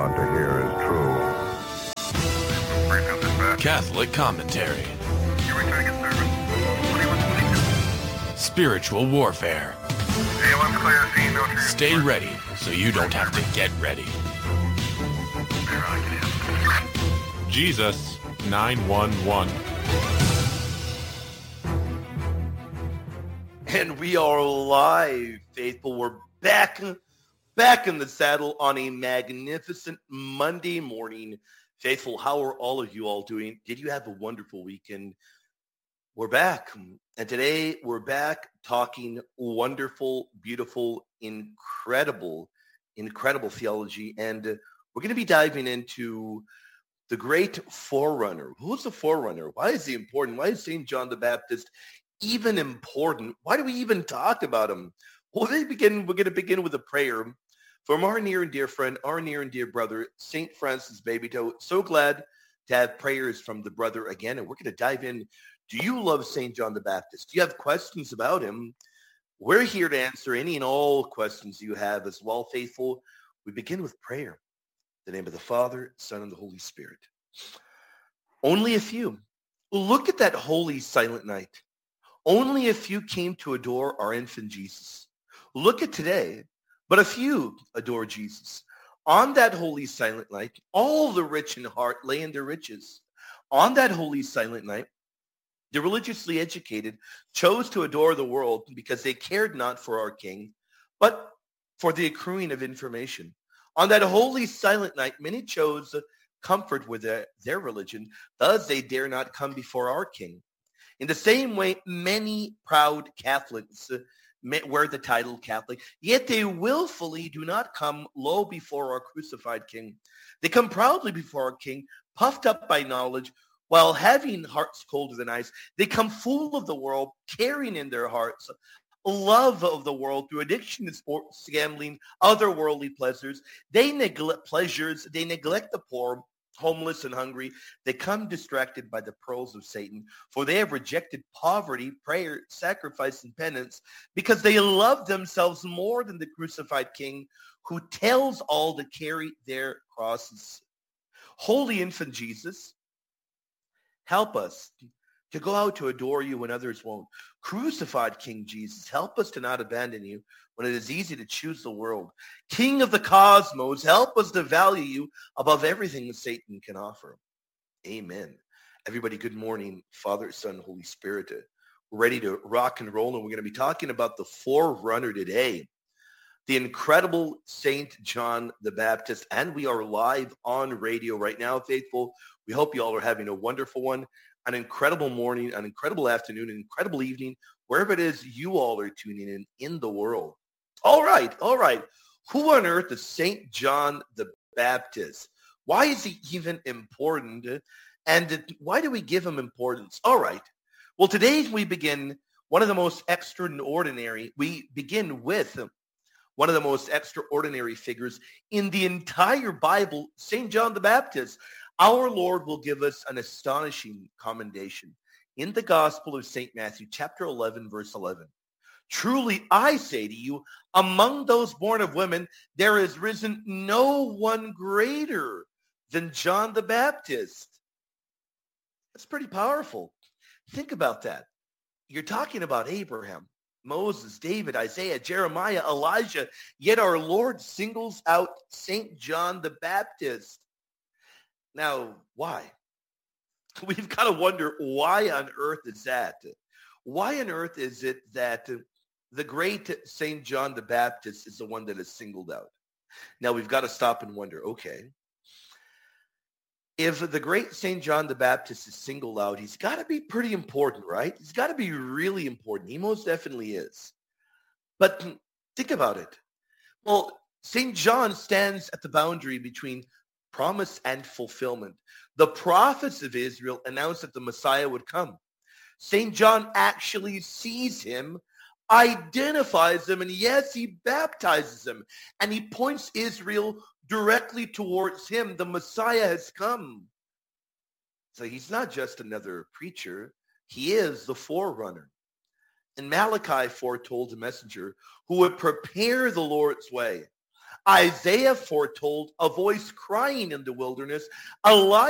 about to hear is true. Catholic commentary. Spiritual warfare. Stay ready so you don't have to get ready. Jesus 911. And we are live, faithful. We're back in the saddle on a magnificent Monday morning. Faithful, how are all of you all doing? Did you have a wonderful weekend? We're back. And today we're back talking wonderful, beautiful, incredible theology. And we're going to be diving into the great forerunner. Who's the forerunner? Why is he important? Why is St. John the Baptist even important? Why do we even talk about him? Well, we're going to begin with a prayer from our near and dear friend, our near and dear brother, St. Francis Babytoe. So glad to have prayers from the brother again. And we're going to dive in. Do you love St. John the Baptist? Do you have questions about him? We're here to answer any and all questions you have as well, faithful. We begin with prayer. In the name of the Father, Son, and the Holy Spirit. Only a few. Look at that holy silent night. Only a few came to adore our infant Jesus. Look at today. But a few adore Jesus. On that holy silent night, all the rich in heart lay in their riches. On that holy silent night, the religiously educated chose to adore the world because they cared not for our King, but for the accruing of information. On that holy silent night, many chose comfort with their religion. Thus, they dare not come before our King. In the same way, many proud Catholics wear the title Catholic, yet they willfully do not come low before our crucified King. They come proudly before our King, puffed up by knowledge, while having hearts colder than ice. They come full of the world, carrying in their hearts love of the world through addiction to sports, gambling, other worldly pleasures. They neglect the poor, homeless and hungry. They come distracted by the pearls of Satan, for they have rejected poverty, prayer, sacrifice, and penance, because they love themselves more than the crucified King, who tells all to carry their crosses. Holy infant Jesus, help us to go out to adore you when others won't. Crucified King Jesus, help us to not abandon you when it is easy to choose the world. King of the cosmos, help us to value you above everything that Satan can offer. Amen. Everybody, good morning. Father, Son, Holy Spirit. We're ready to rock and roll, and we're going to be talking about the forerunner today, the incredible St. John the Baptist, and we are live on radio right now, faithful. We hope you all are having a wonderful one, an incredible morning, an incredible afternoon, an incredible evening, wherever it is you all are tuning in the world. All right. Who on earth is St. John the Baptist? Why is he even important? And why do we give him importance? All right. Well, today we begin one of the most extraordinary. We begin with one of the most extraordinary figures in the entire Bible, St. John the Baptist. Our Lord will give us an astonishing commendation in the Gospel of St. Matthew, chapter 11, verse 11. Truly, I say to you, among those born of women, there has risen no one greater than John the Baptist. That's pretty powerful. Think about that. You're talking about Abraham, Moses, David, Isaiah, Jeremiah, Elijah, yet our Lord singles out St. John the Baptist. Now, why? We've got to wonder, why on earth is that? Why on earth is it that the great St. John the Baptist is the one that is singled out? Now, we've got to stop and wonder, okay, if the great St. John the Baptist is singled out, he's got to be pretty important, right? He's got to be really important. He most definitely is. But think about it. Well, St. John stands at the boundary between promise and fulfillment. The prophets of Israel announced that the Messiah would come. St. John actually sees him, identifies him, and yes, he baptizes him. And he points Israel directly towards him. The Messiah has come. So he's not just another preacher. He is the forerunner. And Malachi foretold the messenger who would prepare the Lord's way. Isaiah foretold a voice crying in the wilderness, Elijah